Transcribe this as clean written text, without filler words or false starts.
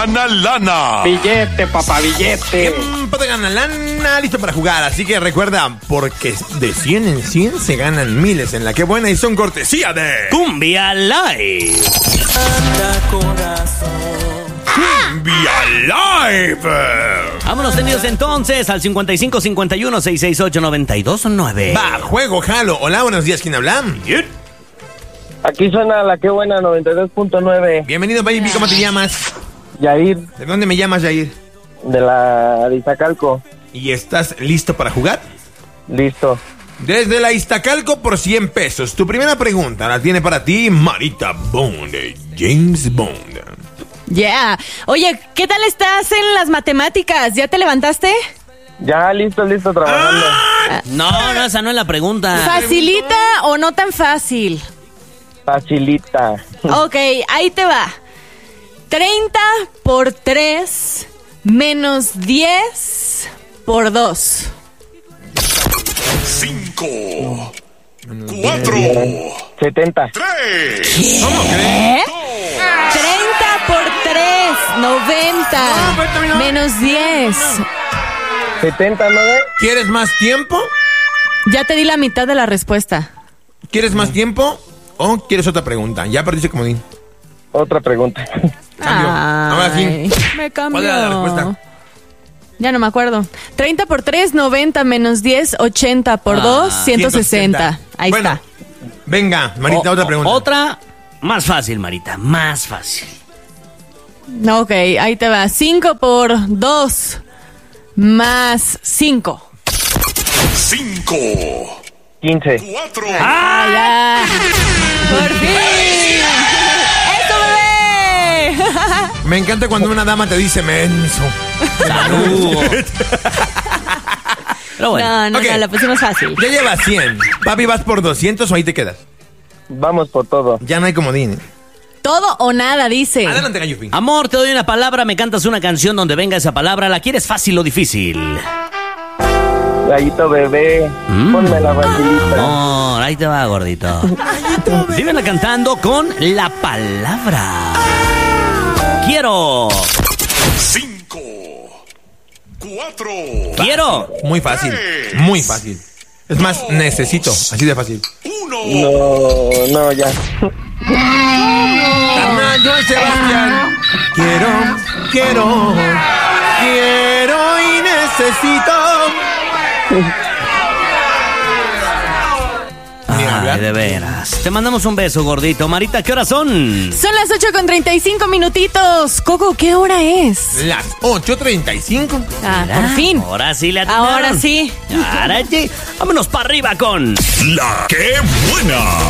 gana lana. Billete, papá, billete. Tiempo de ganar lana, listo para jugar. Así que recuerda, porque de 100 en 100 se ganan miles en la que buena y son cortesía de Cumbia Live. Cumbia Live. Vámonos tenidos entonces al 5551-668-929. Va, juego, jalo. Hola, buenos días, ¿quién habla? Aquí suena la que buena 92.9. Bienvenido, baby, ¿cómo te llamas? Yair, ¿De dónde me llamas, Jair? de la de Iztacalco. ¿Y estás listo para jugar? Listo. Desde la Iztacalco por 100 pesos. Tu primera pregunta la tiene para ti Marita Bond, James Bond. Yeah. Oye, ¿qué tal estás en las matemáticas? ¿Ya te levantaste? Ya, listo, trabajando. No, esa no es la pregunta. ¿Facilita o no tan fácil? Facilita. Ok, ahí te va. 30 por 3 menos 10 por 2. 5, 4, 70. 3. ¿Cómo crees? 30 por 3, 90. Menos 10. 70, ¿no? ¿Quieres más tiempo? Ya te di la mitad de la respuesta. ¿Quieres más tiempo? ¿O quieres otra pregunta? Ya perdiste comodín. Otra pregunta. Cambio. Ahora sí. Me cambió. ¿Cuál era la respuesta? Ya no me acuerdo. 30 por 3, 90 menos 10, 80 por 2, 160. Ahí Bueno, está. Venga, Marita, otra pregunta. Otra más fácil, Marita, más fácil. Ok, ahí te va. 5 por 2 más 5. 5, 15. 4. ¡Ah, ya! ¡Por fin! ¡Eso, bebé! Me encanta cuando una dama te dice menso. Pero bueno. No, Ok. la pusimos fácil. Ya llevas 100. Papi, ¿vas por 200 o ahí te quedas? Vamos por todo. Ya no hay comodín. Todo o nada, dice. Adelante, Gallufi. Amor, te doy una palabra, me cantas una canción donde venga esa palabra. ¿La quieres fácil o difícil? Gallito bebé. Ponme la facilita. Amor, ahí te va, gordito. Síguela cantando con la palabra. Quiero. 5, 4. Quiero. Muy fácil. Muy fácil. Es más, necesito. Así de fácil. 1. No, ya. Carnal, Joan Sebastián. Quiero y necesito. Ay, de veras. Te mandamos un beso, gordito. Marita, ¿qué horas son? Son las 8:35 minutitos. Coco, ¿qué hora es? Las 8:35. Ah, por fin. Ahora sí le atinaron. Ahora sí. Ahora sí. Vámonos para arriba con La que buena.